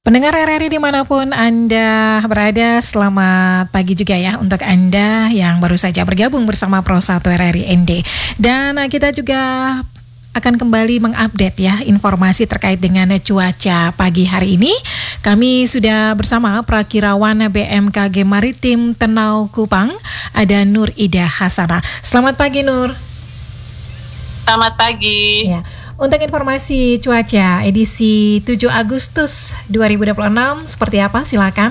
Pendengar RRI dimanapun Anda berada, selamat pagi juga ya untuk Anda yang baru saja bergabung bersama Pro 1 RRI ND. Dan kita juga akan kembali mengupdate ya informasi terkait dengan cuaca pagi hari ini. Kami sudah bersama Prakirawan BMKG Maritim Tenau Kupang, ada Nur Ida Hasanah. Selamat pagi Nur. Selamat pagi. Ya. Untuk informasi cuaca edisi 7 Agustus 2026 seperti apa? Silakan.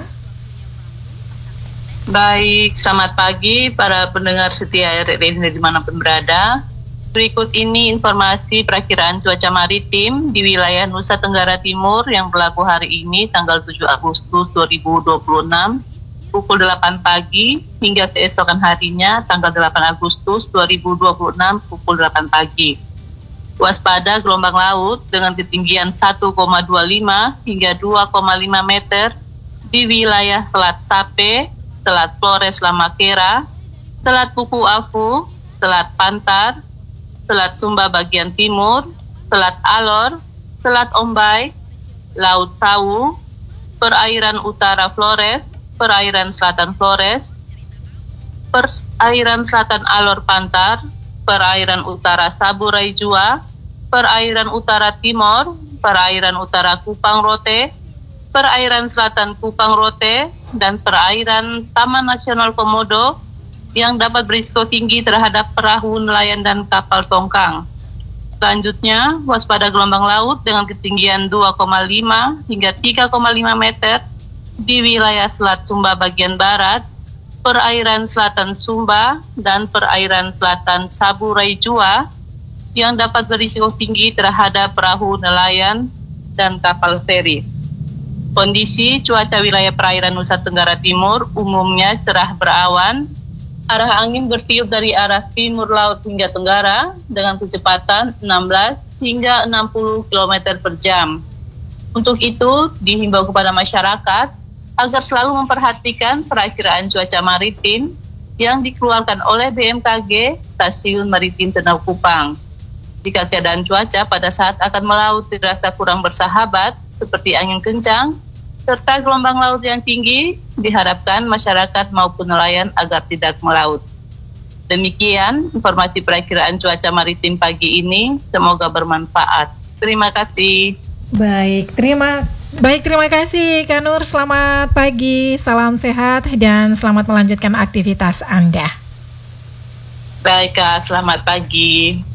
Baik, selamat pagi para pendengar setia RRI dimanapun berada. Berikut ini informasi perakiraan cuaca maritim di wilayah Nusa Tenggara Timur yang berlaku hari ini tanggal 7 Agustus 2026 pukul 8 pagi hingga keesokan harinya tanggal 8 Agustus 2026 pukul 8 pagi. Waspada gelombang laut dengan ketinggian 1,25 hingga 2,5 meter di wilayah Selat Sape, Selat Flores Lamakera, Selat Puku Afu, Selat Pantar, Selat Sumba bagian timur, Selat Alor, Selat Ombai, Laut Sawu, perairan utara Flores, perairan selatan Flores, perairan selatan Alor Pantar, perairan utara Saburai Jua, perairan utara Timor, perairan utara Kupang Rote, perairan selatan Kupang Rote, dan perairan Taman Nasional Komodo yang dapat berisiko tinggi terhadap perahu nelayan dan kapal tongkang. Selanjutnya, waspada gelombang laut dengan ketinggian 2,5 hingga 3,5 meter di wilayah Selat Sumba bagian barat, perairan selatan Sumba, dan perairan selatan Saburai Jua yang dapat berisiko tinggi terhadap perahu nelayan dan kapal feri. Kondisi cuaca wilayah perairan Nusa Tenggara Timur umumnya cerah berawan, arah angin bertiup dari arah timur laut hingga tenggara dengan kecepatan 16 hingga 60 km per jam. Untuk itu, dihimbau kepada masyarakat agar selalu memperhatikan perakiraan cuaca maritim yang dikeluarkan oleh BMKG Stasiun Maritim Tenau Kupang. Jika keadaan cuaca pada saat akan melaut dirasa kurang bersahabat, seperti angin kencang, serta gelombang laut yang tinggi, diharapkan masyarakat maupun nelayan agar tidak melaut. Demikian informasi perakiraan cuaca maritim pagi ini, semoga bermanfaat. Terima kasih. Baik, terima kasih Kak Nur, selamat pagi, salam sehat dan selamat melanjutkan aktivitas Anda. Baik Kak, selamat pagi.